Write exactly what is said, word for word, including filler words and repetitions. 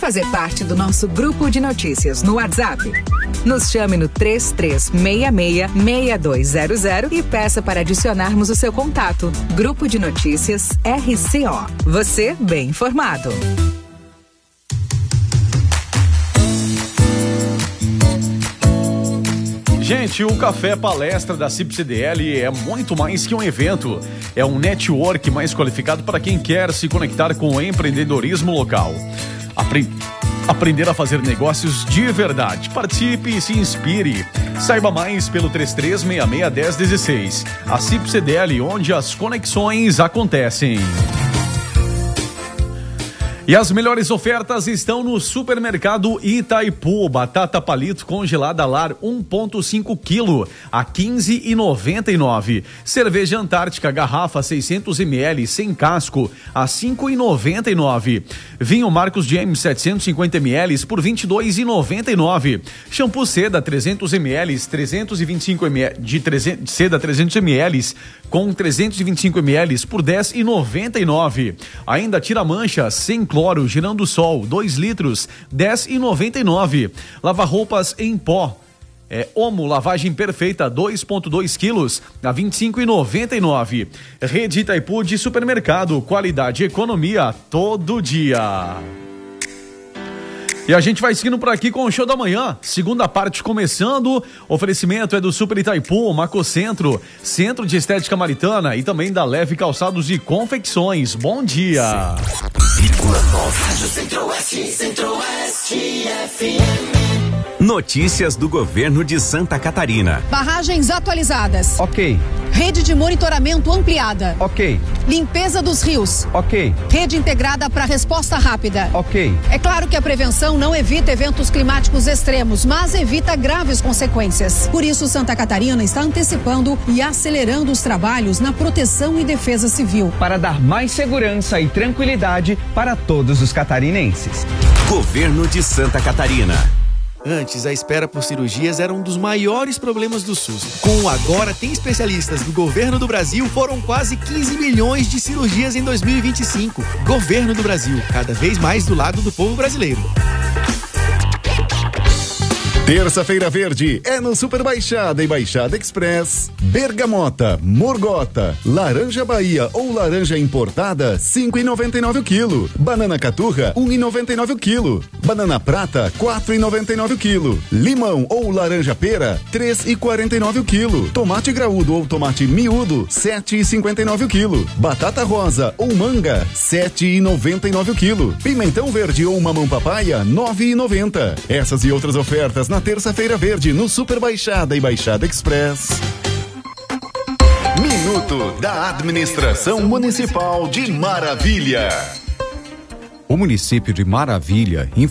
fazer parte do nosso grupo de notícias no WhatsApp? Nos chame no três três seis seis, seis dois zero zero e peça para adicionarmos o seu contato. Grupo de Notícias R C O. Você bem informado. Gente, o Café Palestra da C I P C D L é muito mais que um evento. É um network mais qualificado para quem quer se conectar com o empreendedorismo local. Apre... Aprender a fazer negócios de verdade. Participe e se inspire. Saiba mais pelo três três seis seis, um zero um seis. A C I P C D L, onde as conexões acontecem. E as melhores ofertas estão no Supermercado Itaipu. Batata palito congelada lar um vírgula cinco quilo a quinze reais e noventa e nove centavos. Cerveja Antártica garrafa seiscentos mililitros sem casco a cinco reais e noventa e nove centavos. Vinho Marcos James setecentos e cinquenta mililitros por vinte e dois reais e noventa e nove centavos. Shampoo Seda trezentos mililitros, trezentos e vinte e cinco mililitros de trezentos, Seda trezentos mililitros com trezentos e vinte e cinco mililitros por dez reais e noventa e nove centavos. Ainda tira mancha sem cloro Girando Sol, dois litros, dez reais e noventa e nove centavos. Lava roupas em pó, é, Omo lavagem perfeita, dois vírgula dois quilos, a vinte e cinco reais e noventa e nove centavos. Rede Itaipu de supermercado, qualidade e economia todo dia. E a gente vai seguindo por aqui com o show da manhã, segunda parte começando. Oferecimento é do Super Itaipu, Macocentro, Centro de Estética Maritana e também da Leve Calçados e Confecções. Bom dia. Rádio Centro-Oeste, Centro-Oeste F M. Notícias do governo de Santa Catarina. Barragens atualizadas. Ok. Rede de monitoramento ampliada. Ok. Limpeza dos rios. Ok. Rede integrada para resposta rápida. Ok. É claro que a prevenção não evita eventos climáticos extremos, mas evita graves consequências. Por isso, Santa Catarina está antecipando e acelerando os trabalhos na proteção e defesa civil. Para dar mais segurança e tranquilidade para todos os catarinenses. Governo de Santa Catarina. Antes, a espera por cirurgias era um dos maiores problemas do SUS. Com o Agora Tem Especialistas do Governo do Brasil, foram quase quinze milhões de cirurgias em dois mil e vinte e cinco. Governo do Brasil, cada vez mais do lado do povo brasileiro. Terça-feira Verde é no Super Baixada e Baixada Express. Bergamota, morgota, laranja Bahia ou laranja importada, cinco reais e noventa e nove o quilo. Banana caturra, um real e noventa e nove o quilo. Banana prata, quatro reais e noventa e nove o quilo. Limão ou laranja pera, três reais e quarenta e nove o quilo. Tomate graúdo ou tomate miúdo, sete reais e cinquenta e nove o quilo. Batata rosa ou manga, sete reais e noventa e nove o quilo. Pimentão verde ou mamão papaya, nove reais e noventa centavos. Essas e outras ofertas na Terça-feira Verde no Super Baixada e Baixada Express. Minuto da Administração Municipal de Maravilha. O município de Maravilha